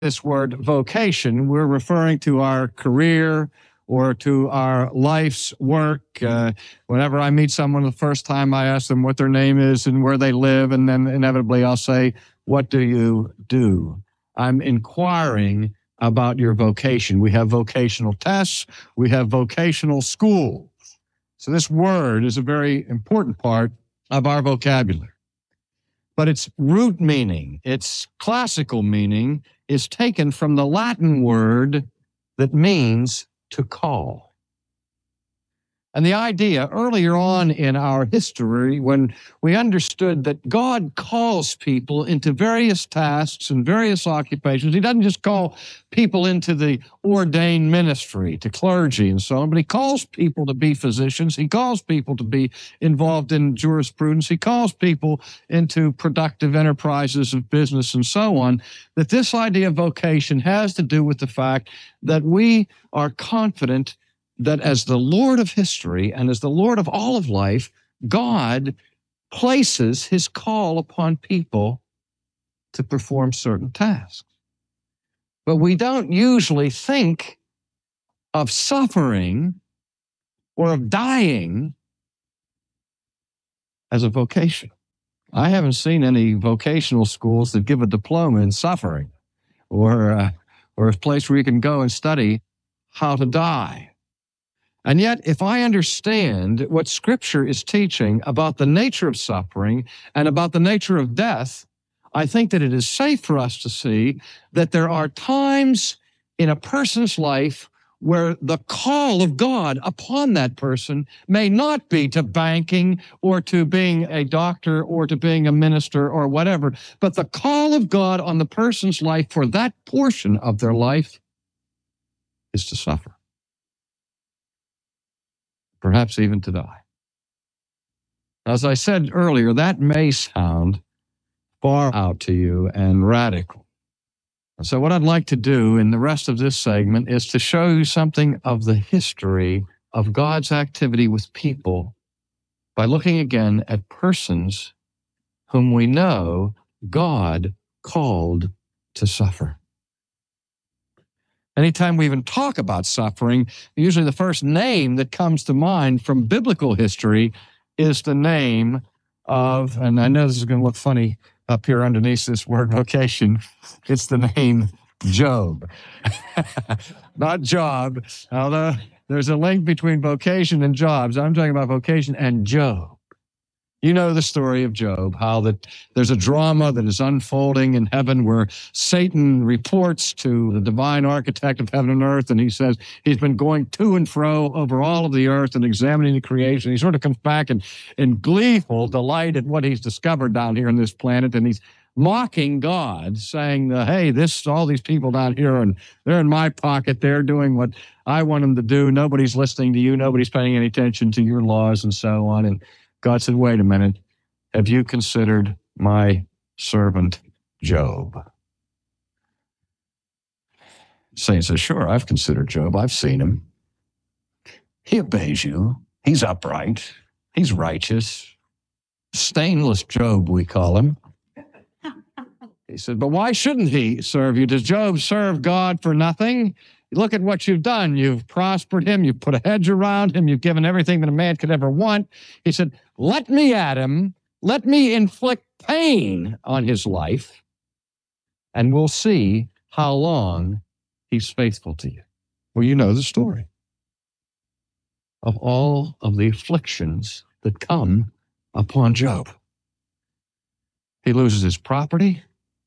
this word vocation, we're referring to our career or to our life's work. Whenever I meet someone the first time, I ask them what their name is and where they live, and then inevitably I'll say, "What do you do?" I'm inquiring about your vocation. We have vocational tests. We have vocational schools. So this word is a very important part of our vocabulary. But its root meaning, its classical meaning, is taken from the Latin word that means to call. And the idea earlier on in our history, when we understood that God calls people into various tasks and various occupations, He doesn't just call people into the ordained ministry, to clergy and so on, but He calls people to be physicians. He calls people to be involved in jurisprudence. He calls people into productive enterprises of business and so on. That this idea of vocation has to do with the fact that we are confident that as the Lord of history and as the Lord of all of life, God places His call upon people to perform certain tasks. But we don't usually think of suffering or of dying as a vocation. I haven't seen any vocational schools that give a diploma in suffering or a place where you can go and study how to die. And yet, if I understand what Scripture is teaching about the nature of suffering and about the nature of death, I think that it is safe for us to see that there are times in a person's life where the call of God upon that person may not be to banking or to being a doctor or to being a minister or whatever, but the call of God on the person's life for that portion of their life is to suffer. Perhaps even to die. As I said earlier, that may sound far out to you and radical. So what I'd like to do in the rest of this segment is to show you something of the history of God's activity with people by looking again at persons whom we know God called to suffer. Anytime we even talk about suffering, usually the first name that comes to mind from biblical history is the name of, and I know this is going to look funny up here underneath this word vocation, it's the name Job. Not job, although there's a link between vocation and jobs. I'm talking about vocation and Job. You know the story of Job, how that there's a drama that is unfolding in heaven where Satan reports to the divine architect of heaven and earth, and he says he's been going to and fro over all of the earth and examining the creation. He sort of comes back and in gleeful delight at what he's discovered down here on this planet, and he's mocking God, saying, hey, all these people down here, and they're in my pocket. They're doing what I want them to do. Nobody's listening to you. Nobody's paying any attention to your laws and so on. And God said, wait a minute, have you considered my servant Job? Satan says, sure, I've considered Job. I've seen him. He obeys you. He's upright. He's righteous. Stainless Job, we call him. He said, but why shouldn't he serve you? Does Job serve God for nothing? Look at what you've done. You've prospered him. You've put a hedge around him. You've given everything that a man could ever want. He said, let me at him. Let me inflict pain on his life, and we'll see how long he's faithful to you. Well, you know the story of all of the afflictions that come upon Job. He loses his property.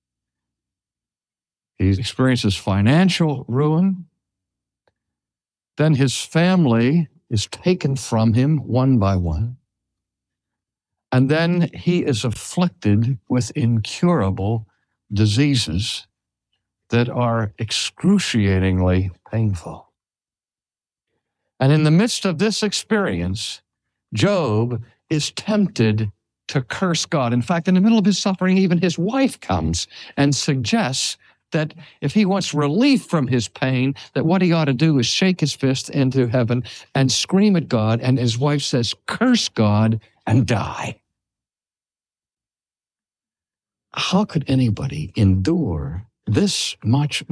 He experiences financial ruin. Then his family is taken from him one by one. And then he is afflicted with incurable diseases that are excruciatingly painful. And in the midst of this experience, Job is tempted to curse God. In fact, in the middle of his suffering, even his wife comes and suggests that if he wants relief from his pain, that what he ought to do is shake his fist into heaven and scream at God. And his wife says, curse God and die. How could anybody endure this much